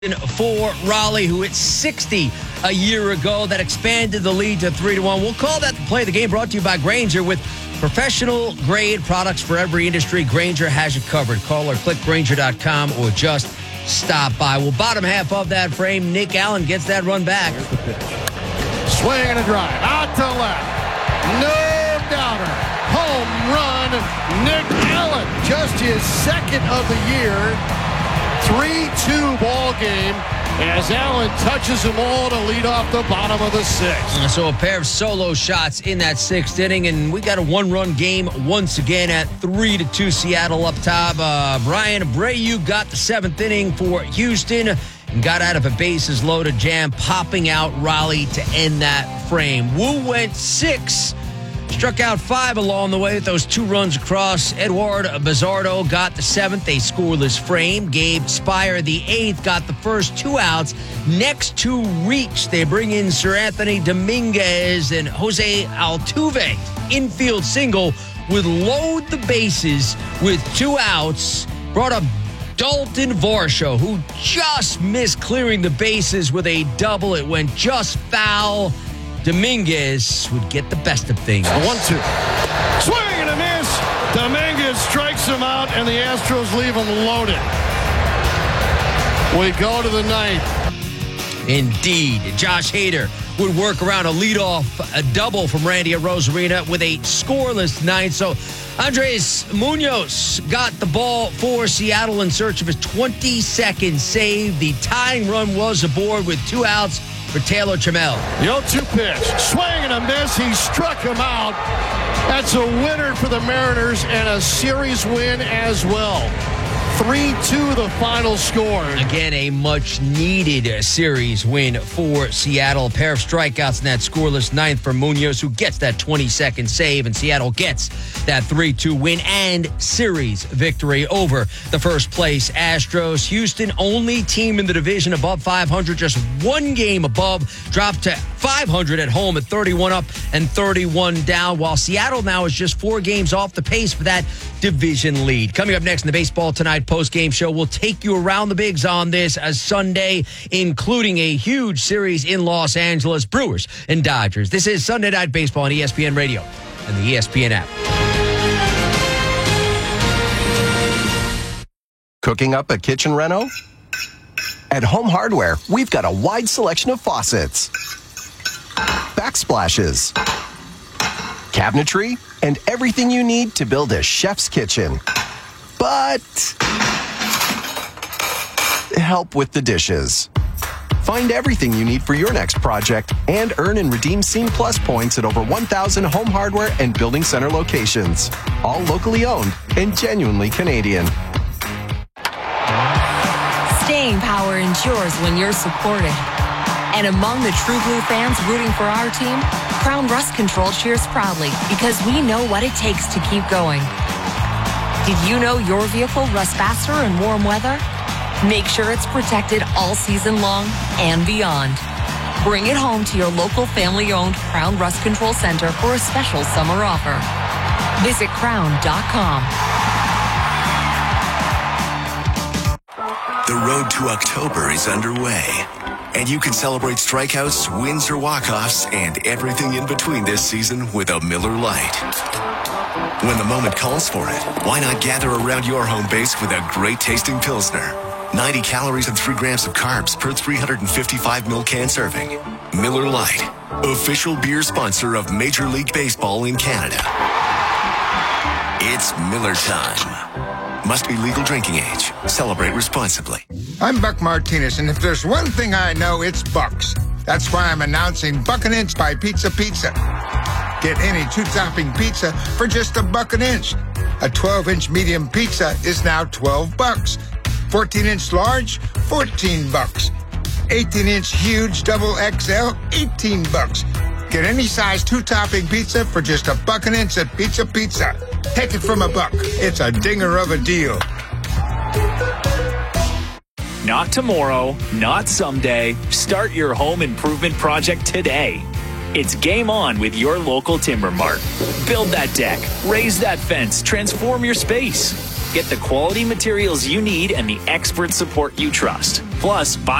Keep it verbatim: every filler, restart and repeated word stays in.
For Raleigh, who hit sixty a year ago. That expanded the lead to three to one. We'll call that the play of the game, brought to you by Grainger. With professional grade products for every industry, Grainger has you covered. Call or click Grainger dot com or just stop by. Well, bottom half of that frame, Nick Allen gets that run back. Swing and a drive out to left. No doubter. Home run, Nick Allen. Just his second of the year. three two ball game as Allen touches them all to lead off the bottom of the sixth. So a pair of solo shots in that sixth inning, and we got a one-run game once again at three to two Seattle up top. Uh, Brian Abreu got the seventh inning for Houston and got out of a bases loaded jam, popping out Raleigh to end that frame. Wu went six. Struck out five along the way with those two runs across. Edward Bizardo got the seventh, a scoreless frame. Gabe Spire, the eighth, got the first two outs. Next to reach, they bring in Sir Anthony Dominguez and Jose Altuve. Infield single would load the bases with two outs. Brought up Dalton Varsho, who just missed clearing the bases with a double. It went just foul. Dominguez would get the best of things. one two. Swing and a miss. Dominguez strikes him out, and the Astros leave him loaded. We go to the ninth. Indeed. Josh Hader would work around a leadoff a double from Randy Arozarena with a scoreless ninth. So Andres Munoz got the ball for Seattle in search of his twenty-second save. The tying run was aboard with two outs for Taylor Trammell. The oh two pitch. Swing and a miss. He struck him out. That's a winner for the Mariners and a series win as well. three two the final score. Again, a much-needed series win for Seattle. A pair of strikeouts in that scoreless ninth for Munoz, who gets that twenty-second save, and Seattle gets that three two win and series victory over the first-place Astros. Houston, only team in the division above five hundred, just one game above, dropped to five hundred at home at thirty-one up and thirty-one down, while Seattle now is just four games off the pace for that division lead. Coming up next in the Baseball Tonight post-game show, we'll take you around the bigs on this a Sunday, including a huge series in Los Angeles, Brewers and Dodgers. This is Sunday Night Baseball on E S P N Radio and the E S P N app. Cooking up a kitchen reno? At Home Hardware, we've got a wide selection of faucets, backsplashes, cabinetry, and everything you need to build a chef's kitchen. But help with the dishes. Find everything you need for your next project and earn and redeem Scene Plus points at over one thousand Home Hardware and Building Center locations. All locally owned and genuinely Canadian. Staying power ensures when you're supported. And among the True Blue fans rooting for our team, Crown Rust Control cheers proudly because we know what it takes to keep going. Did you know your vehicle rusts faster in warm weather? Make sure it's protected all season long and beyond. Bring it home to your local family-owned Crown Rust Control Center for a special summer offer. Visit crown dot com. The road to October is underway, and you can celebrate strikeouts, wins, or walk-offs, and everything in between this season with a Miller Lite. When the moment calls for it, why not gather around your home base with a great-tasting Pilsner? ninety calories and three grams of carbs per three hundred fifty-five milliliter can serving. Miller Lite, official beer sponsor of Major League Baseball in Canada. It's Miller time. Must be legal drinking age. Celebrate responsibly. I'm Buck Martinez, and if there's one thing I know, it's Bucks. That's why I'm announcing Buck an Inch by Pizza Pizza. Get any two-topping pizza for just a buck an inch. A twelve-inch medium pizza is now twelve bucks. fourteen-inch large, fourteen bucks. eighteen-inch huge double X L, eighteen bucks. Get any size two-topping pizza for just a buck an inch at Pizza Pizza. Take it from a buck. It's a dinger of a deal. Not tomorrow, not someday. Start your home improvement project today. It's game on with your local Timber Mart. Build that deck, raise that fence, transform your space. Get the quality materials you need and the expert support you trust. Plus, buy